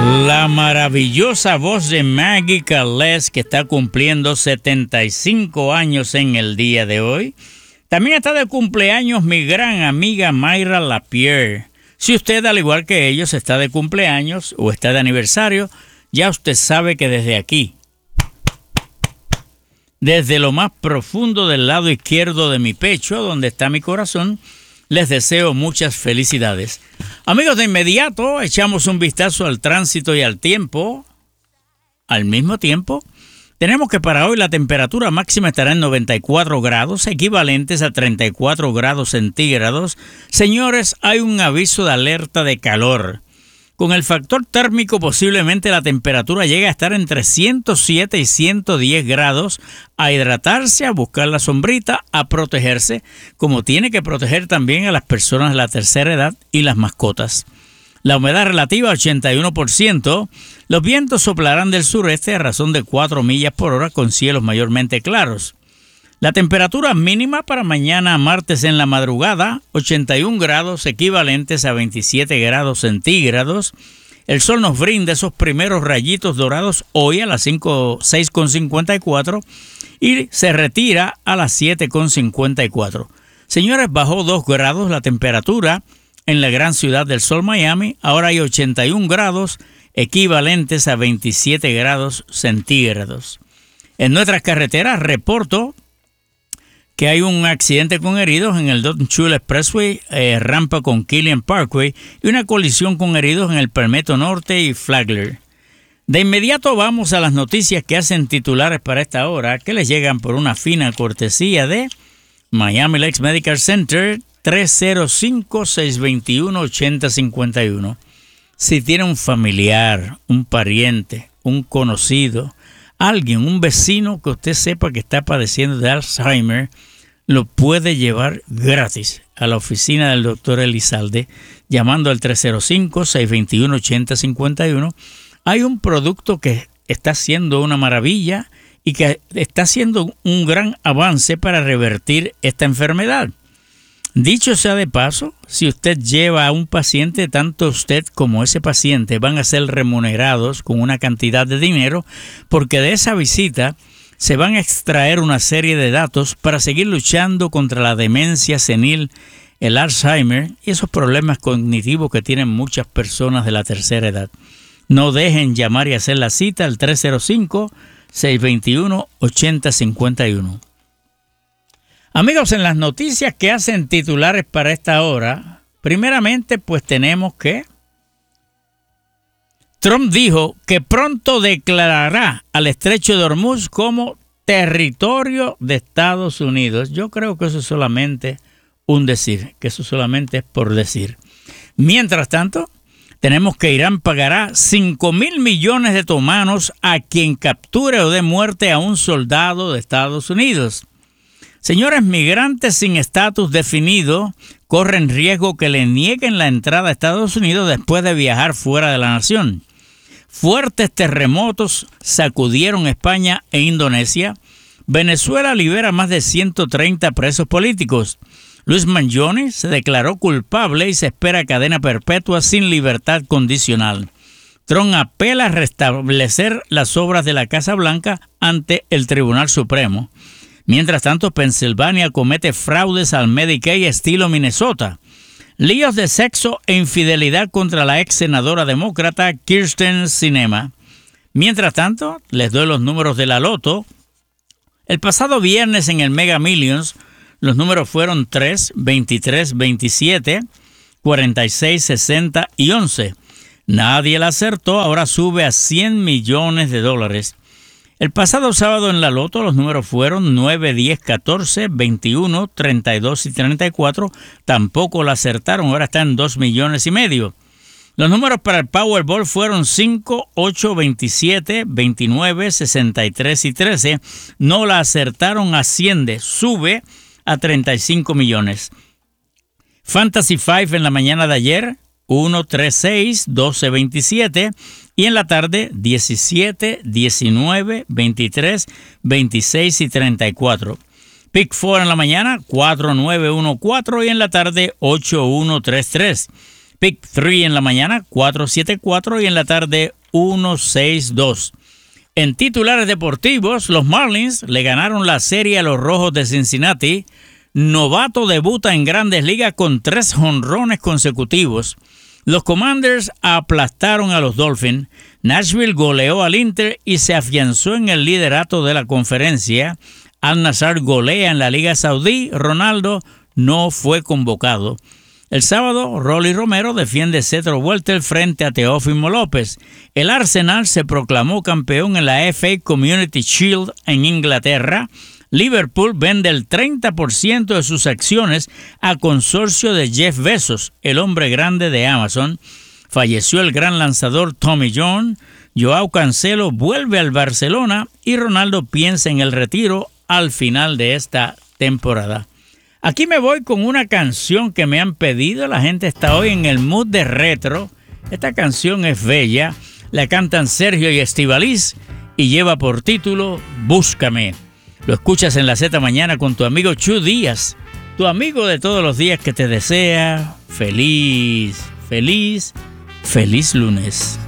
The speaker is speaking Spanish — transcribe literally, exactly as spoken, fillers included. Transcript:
La maravillosa voz de Maggie Calés, que está cumpliendo setenta y cinco años en el día de hoy. También está de cumpleaños mi gran amiga Mayra Lapierre. Si usted, al igual que ellos, está de cumpleaños o está de aniversario, ya usted sabe que desde aquí, desde lo más profundo del lado izquierdo de mi pecho, donde está mi corazón, les deseo muchas felicidades. Amigos, de inmediato echamos un vistazo al tránsito y al tiempo. Al mismo tiempo, tenemos que para hoy la temperatura máxima estará en noventa y cuatro grados, equivalentes a treinta y cuatro grados centígrados. Señores, hay un aviso de alerta de calor. Con el factor térmico posiblemente la temperatura llegue a estar entre ciento siete y ciento diez grados, a hidratarse, a buscar la sombrita, a protegerse, como tiene que proteger también a las personas de la tercera edad y las mascotas. La humedad relativa ochenta y uno por ciento, los vientos soplarán del sureste a razón de cuatro millas por hora con cielos mayormente claros. La temperatura mínima para mañana martes en la madrugada, ochenta y un grados equivalentes a veintisiete grados centígrados. El sol nos brinda esos primeros rayitos dorados hoy a las seis con cincuenta y cuatro y se retira a las siete con cincuenta y cuatro. Señores, bajó dos grados la temperatura en la gran ciudad del sol Miami. Ahora hay ochenta y un grados equivalentes a veintisiete grados centígrados. En nuestras carreteras reporto que hay un accidente con heridos en el Don Chula Expressway, eh, rampa con Killian Parkway, y una colisión con heridos en el Palmetto Norte y Flagler. De inmediato vamos a las noticias que hacen titulares para esta hora, que les llegan por una fina cortesía de Miami Lakes Medical Center, tres cero cinco, seis dos uno, ocho cero cinco uno. Si tiene un familiar, un pariente, un conocido, alguien, un vecino que usted sepa que está padeciendo de Alzheimer, lo puede llevar gratis a la oficina del doctor Elizalde llamando al tres cero cinco, seis dos uno, ocho cero cinco uno. Hay un producto que está haciendo una maravilla y que está haciendo un gran avance para revertir esta enfermedad. Dicho sea de paso, si usted lleva a un paciente, tanto usted como ese paciente van a ser remunerados con una cantidad de dinero, porque de esa visita se van a extraer una serie de datos para seguir luchando contra la demencia senil, el Alzheimer y esos problemas cognitivos que tienen muchas personas de la tercera edad. No dejen llamar y hacer la cita al tres cero cinco, seis dos uno, ocho cero cinco uno. Amigos, en las noticias que hacen titulares para esta hora, primeramente pues tenemos que Trump dijo que pronto declarará al Estrecho de Hormuz como territorio de Estados Unidos. Yo creo que eso es solamente un decir, que eso solamente es por decir. Mientras tanto, tenemos que Irán pagará cinco mil millones de otomanos a quien capture o dé muerte a un soldado de Estados Unidos. Señores, migrantes sin estatus definido corren riesgo que le nieguen la entrada a Estados Unidos después de viajar fuera de la nación. Fuertes terremotos sacudieron España e Indonesia. Venezuela libera más de ciento treinta presos políticos. Luis Mangione se declaró culpable y se espera cadena perpetua sin libertad condicional. Trump apela a restablecer las obras de la Casa Blanca ante el Tribunal Supremo. Mientras tanto, Pensilvania comete fraudes al Medicaid estilo Minnesota. Líos de sexo e infidelidad contra la ex senadora demócrata Kyrsten Sinema. Mientras tanto, les doy los números de la Loto. El pasado viernes en el Mega Millions, los números fueron tres, veintitrés, veintisiete, cuarenta y seis, sesenta y once. Nadie la acertó, ahora sube a cien millones de dólares. El pasado sábado en la Loto los números fueron nueve, diez, catorce, veintiuno, treinta y dos y treinta y cuatro. Tampoco la acertaron, ahora está en dos millones y medio. Los números para el Powerball fueron cinco, ocho, veintisiete, veintinueve, sesenta y tres y trece. No la acertaron, asciende, sube a treinta y cinco millones. Fantasy cinco en la mañana de ayer, uno, tres, seis, doce, veintisiete. Y en la tarde, diecisiete, diecinueve, veintitrés, veintiséis y treinta y cuatro. Pick cuatro en la mañana, cuatro, nueve, uno, cuatro. Y en la tarde, ocho, uno, tres, tres. Pick tres en la mañana, cuatro siete cuatro, y en la tarde, uno seis dos. En titulares deportivos, los Marlins le ganaron la serie a los Rojos de Cincinnati. Novato debuta en Grandes Ligas con tres jonrones consecutivos. Los Commanders aplastaron a los Dolphins. Nashville goleó al Inter y se afianzó en el liderato de la conferencia. Al-Nassr golea en la Liga Saudí. Ronaldo no fue convocado. El sábado, Rolly Romero defiende cetro welter frente a Teófimo López. El Arsenal se proclamó campeón en la F A Community Shield en Inglaterra. Liverpool vende el treinta por ciento de sus acciones a consorcio de Jeff Bezos, el hombre grande de Amazon. Falleció el gran lanzador Tommy John. Joao Cancelo vuelve al Barcelona y Ronaldo piensa en el retiro al final de esta temporada. Aquí me voy con una canción que me han pedido. La gente está hoy en el mood de retro. Esta canción es bella. La cantan Sergio y Estíbaliz y lleva por título Búscame. Lo escuchas en la Z Mañana con tu amigo Chu Díaz, tu amigo de todos los días que te desea feliz, feliz, feliz lunes.